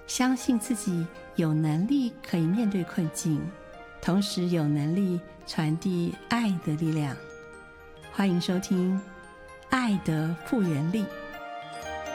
相信自己有能力可以面对困境，同时有能力传递爱的力量。欢迎收听《爱的复原力》。